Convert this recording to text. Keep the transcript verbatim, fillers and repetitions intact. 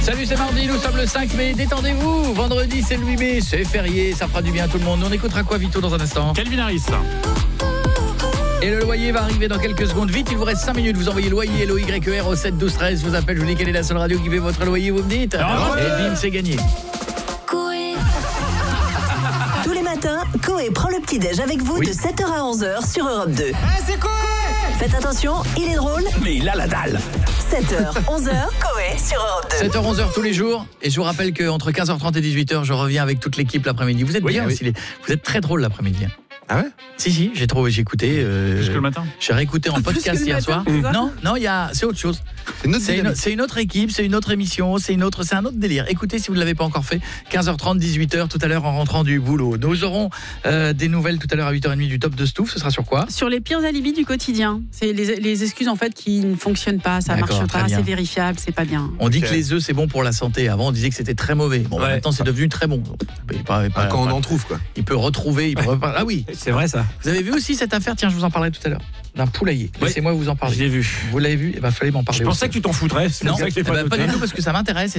Salut, c'est mardi, nous sommes le cinq mai, détendez-vous. Vendredi, c'est le huit mai, c'est férié, ça fera du bien à tout le monde. On écoutera quoi, Vito, dans un instant? Calvin Harris. Et le loyer va arriver dans quelques secondes. Vite, il vous reste cinq minutes. Vous envoyez loyer, L O Y E R au sept douze treize. Je vous appelle, je vous dis quelle est la seule radio qui fait votre loyer, vous me dites. Ah ouais. Et bim, c'est gagné. Tous les matins, Coé prend le petit-déj avec vous Oui. de sept heures à onze heures sur Europe deux. Ah, c'est Coé! Faites attention, il est drôle. Mais il a la dalle. sept heures, onze heures, Coé sur Europe deux. sept heures onze heures tous les jours. Et je vous rappelle qu'entre quinze heures trente et dix-huit heures, je reviens avec toute l'équipe l'après-midi. Vous êtes Oui, bien oui. aussi. les- Vous êtes très drôle l'après-midi. Ah ouais? Si, si, j'ai trouvé, j'ai écouté. Euh, Jusque le matin. J'ai réécouté en podcast hier soir. Non, non, il y a, c'est autre chose. C'est une autre C'est une, dynamique. c'est une autre équipe, c'est une autre émission, c'est une autre, c'est un autre délire. Écoutez si vous ne l'avez pas encore fait, quinze heures trente, dix-huit heures tout à l'heure en rentrant du boulot. Nous aurons euh, des nouvelles tout à l'heure à huit heures trente du top de Stouff. Ce sera sur quoi? Sur les pires alibis du quotidien. C'est les, les excuses en fait qui ne fonctionnent pas, ça D'accord, marche très pas, bien. c'est vérifiable, c'est pas bien. On dit Ok. que les œufs c'est bon pour la santé. Avant on disait que c'était très mauvais. Bon, Ouais. maintenant c'est devenu très bon. Il, peut- Ah, quand on pas- en trouve, quoi. il peut retrouver. Il peut repar- Ah oui. C'est vrai ça. Vous avez vu aussi cette affaire? Tiens, je vous en parlerai tout à l'heure. D'un poulailler. Oui. Laissez-moi vous en Je parler. l'ai vu. Vous l'avez vu? Il va falloir m'en parler. Je pensais aussi. que tu t'en foutrais. C'est Non, pour ça que je l'ai eh ben, pas pas noté. du tout parce que ça m'intéresse et